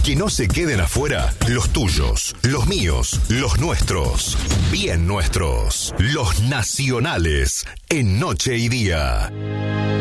Que no se queden afuera los tuyos, los míos, los nuestros, bien nuestros, los nacionales, en Noche y Día.